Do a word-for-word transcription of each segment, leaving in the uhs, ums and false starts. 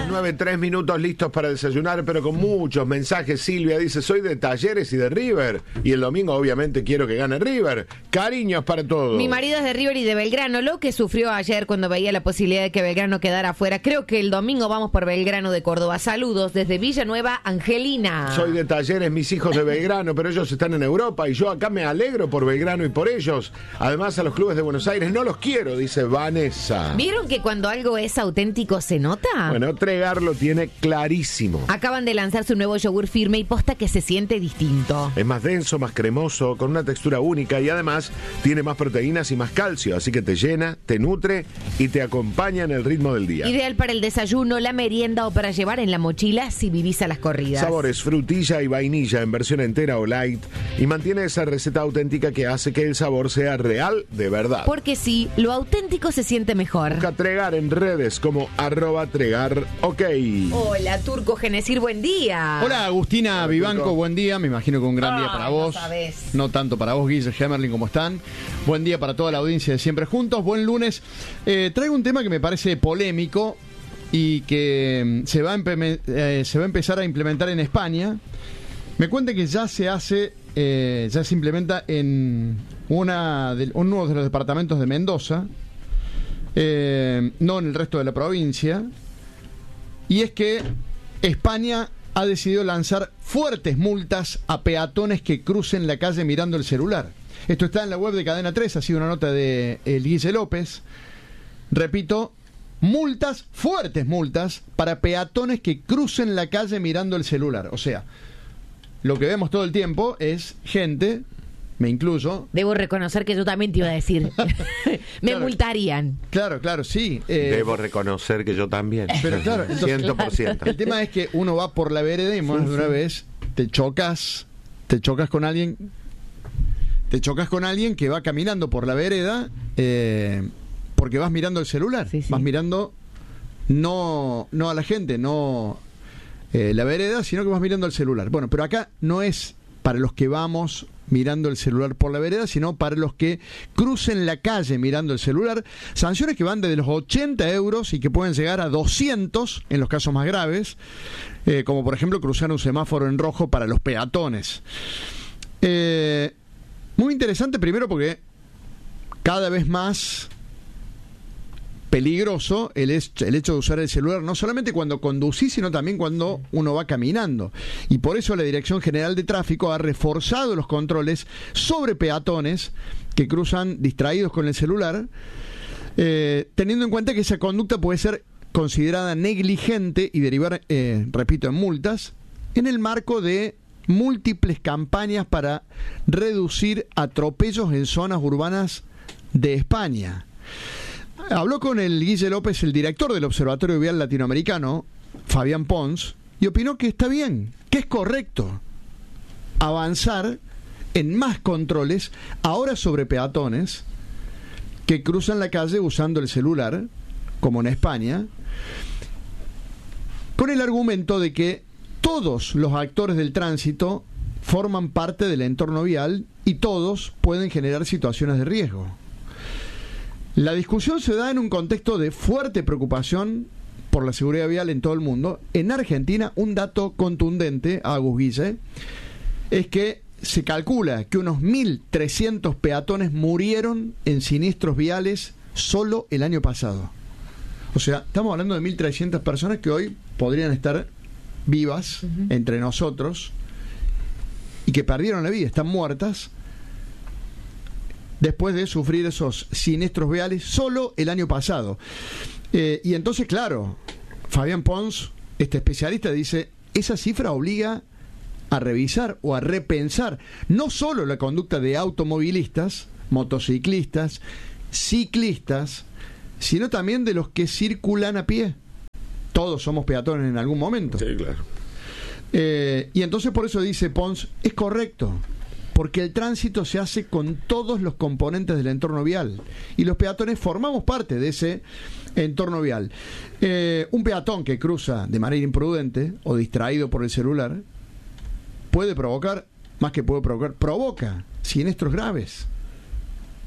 nueve, tres minutos listos para desayunar, pero con muchos mensajes. Silvia dice, soy de Talleres y de River, y el domingo obviamente quiero que gane River. Cariños para todos. Mi marido es de River y de Belgrano, lo que sufrió ayer cuando veía la posibilidad de que Belgrano quedara afuera. Creo que el domingo vamos por Belgrano de Córdoba. Saludos desde Villanueva, Angelina. Soy de Talleres, mis hijos de Belgrano, pero ellos están en Europa y yo acá me alegro por Belgrano y por ellos. Además, a los clubes de Buenos Aires no los quiero, dice Vanessa. ¿Vieron que cuando algo es auténtico se nota? Bueno, Tregar lo tiene clarísimo. Acaban de lanzar su nuevo yogur firme y posta que se siente distinto. Es más denso, más cremoso, con una textura única y además tiene más proteínas y más calcio, así que te llena, te nutre y te acompaña en el ritmo del día. Ideal para el desayuno, la merienda o para llevar en la mochila si vivís a las corridas. Sabores frutilla y vainilla en versión entera o light y mantiene esa receta auténtica que hace que el sabor sea real de verdad. Porque sí, lo auténtico se siente mejor. Busca Tregar en redes como arroba Tregar, ok. Hola, Turco Genesir, buen día. Hola, Agustina Hola, Vivanco, Turco. buen día. Me imagino que un gran Ay, día para no vos. sabés. No tanto para vos, Guille Hemerling, ¿cómo están? Buen día para toda la audiencia de Siempre Juntos. Buen lunes. Eh, traigo un tema que me parece polémico y que mm, se va, a empe- eh, se va a empezar a implementar en España. Me cuenta que ya se hace, eh, ya se implementa en una de, uno de los departamentos de Mendoza, eh, no en el resto de la provincia. Y es que España ha decidido lanzar fuertes multas a peatones que crucen la calle mirando el celular. Esto está en la web de Cadena tres, ha sido una nota de el Guille López. Repito, multas, fuertes multas, para peatones que crucen la calle mirando el celular. O sea, lo que vemos todo el tiempo es gente, me incluyo... Debo reconocer que yo también te iba a decir. Me Claro. multarían. Claro, claro, sí. eh, Debo reconocer que yo también. Pero claro, entonces- ciento por ciento. El tema es que uno va por la vereda y más de una vez te chocas, te chocas con alguien, te chocas con alguien que va caminando por la vereda eh, porque vas mirando el celular, Sí, sí. vas mirando no, no a la gente, no eh, la vereda, sino que vas mirando el celular. Bueno, pero acá no es para los que vamos mirando el celular por la vereda, sino para los que crucen la calle mirando el celular. Sanciones que van desde los ochenta euros y que pueden llegar a doscientos en los casos más graves, eh, como por ejemplo cruzar un semáforo en rojo para los peatones. Eh, muy interesante, primero porque cada vez más peligroso el hecho, el hecho de usar el celular, no solamente cuando conducís, sino también cuando uno va caminando. Y por eso la Dirección General de Tráfico ha reforzado los controles sobre peatones que cruzan distraídos con el celular, eh, teniendo en cuenta que esa conducta puede ser considerada negligente y derivar, eh, repito, en multas, en el marco de múltiples campañas para reducir atropellos en zonas urbanas de España. Habló con el Guille López, el director del Observatorio Vial Latinoamericano, Fabián Pons, y opinó que está bien, que es correcto avanzar en más controles, ahora sobre peatones que cruzan la calle usando el celular, como en España, con el argumento de que todos los actores del tránsito forman parte del entorno vial y todos pueden generar situaciones de riesgo. La discusión se da en un contexto de fuerte preocupación por la seguridad vial en todo el mundo. En Argentina, un dato contundente, Agus Guille, es que se calcula que unos mil trescientos peatones murieron en siniestros viales solo el año pasado. O sea, estamos hablando de mil trescientas personas que hoy podrían estar vivas uh-huh. entre nosotros y que perdieron la vida, están muertas después de sufrir esos siniestros viales solo el año pasado. Eh, y entonces, claro, Fabián Pons, este especialista, dice, esa cifra obliga a revisar o a repensar no solo la conducta de automovilistas, motociclistas, ciclistas, sino también de los que circulan a pie. Todos somos peatones en algún momento. Sí, claro. Eh, y entonces por eso dice Pons, es correcto, porque el tránsito se hace con todos los componentes del entorno vial y los peatones formamos parte de ese entorno vial. Eh, un peatón que cruza de manera imprudente o distraído por el celular puede provocar, más que puede provocar, provoca siniestros graves.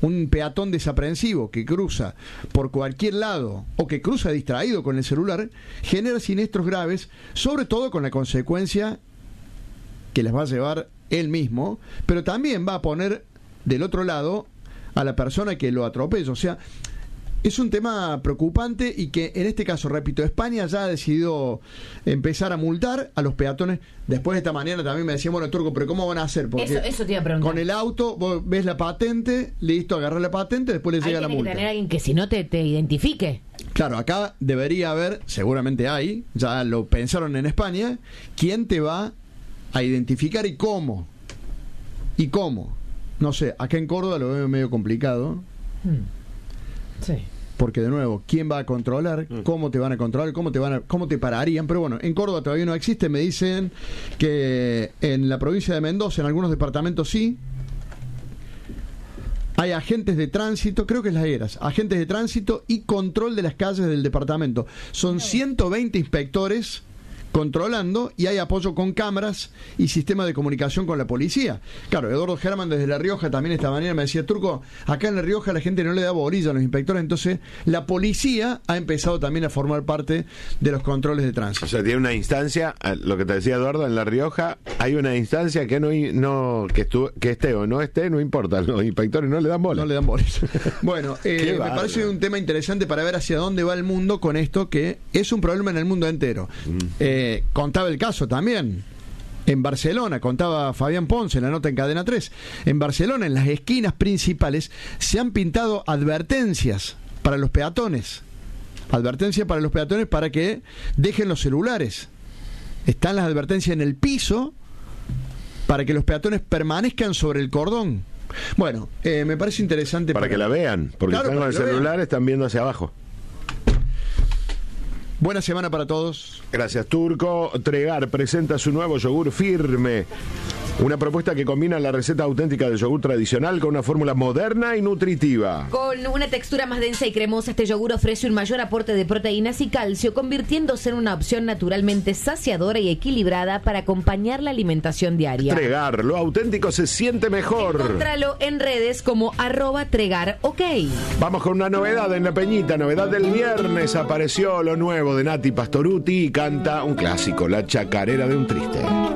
un peatón desaprensivo que cruza por cualquier lado o que cruza distraído con el celular, genera siniestros graves, sobre todo con la consecuencia que les va a llevar él mismo, pero también va a poner del otro lado a la persona que lo atropella. O sea, es un tema preocupante y que en este caso, repito, España ya ha decidido empezar a multar a los peatones. Después de esta mañana también me decían, bueno, Turco, pero ¿cómo van a hacer? Porque eso, eso te iba a preguntar. Con el auto, vos ves la patente, listo, agarrar la patente, después le llega la multa. Hay que tener a alguien que si no te, te identifique. Claro, acá debería haber, seguramente hay, ya lo pensaron en España, quién te va a identificar y cómo. ¿Y cómo? No sé, acá en Córdoba lo veo medio complicado. Hmm. Sí. Porque de nuevo, ¿quién va a controlar? ¿Cómo te van a controlar? ¿Cómo te van a, cómo te pararían? Pero bueno, en Córdoba todavía no existe. Me dicen que en la provincia de Mendoza, en algunos departamentos sí. Hay agentes de tránsito, creo que es Las Heras, agentes de tránsito y control de las calles del departamento. Son ciento veinte inspectores controlando y hay apoyo con cámaras y sistema de comunicación con la policía. Claro, Eduardo Germán desde La Rioja también esta mañana me decía, Turco, acá en La Rioja la gente no le da bolilla a los inspectores, entonces la policía ha empezado también a formar parte de los controles de tránsito. O sea, tiene una instancia, lo que te decía Eduardo, en La Rioja hay una instancia que no, no que, estu, que esté o no esté, no importa, los inspectores no le dan bola. No le dan bolas. Bueno, eh, me parece un tema interesante para ver hacia dónde va el mundo con esto, que es un problema en el mundo entero. Mm. Eh, contaba el caso también en Barcelona, contaba Fabián Ponce en la nota en Cadena tres. En Barcelona, en las esquinas principales, se han pintado advertencias para los peatones. Advertencias para los peatones para que dejen los celulares. Están las advertencias en el piso para que los peatones permanezcan sobre el cordón. Bueno, eh, me parece interesante. Para, para que la vean, porque claro, están con el celular, están viendo hacia abajo. Buena semana para todos. Gracias, Turco. Tregar presenta su nuevo yogur firme. Una propuesta que combina la receta auténtica del yogur tradicional con una fórmula moderna y nutritiva. Con una textura más densa y cremosa, este yogur ofrece un mayor aporte de proteínas y calcio, convirtiéndose en una opción naturalmente saciadora y equilibrada para acompañar la alimentación diaria. Tregar, lo auténtico se siente mejor. Encontralo en redes como arroba tregar, ok. Vamos con una novedad en La Peñita, novedad del viernes. Apareció lo nuevo de Nati Pastorutti y canta un clásico, La Chacarera de un Triste.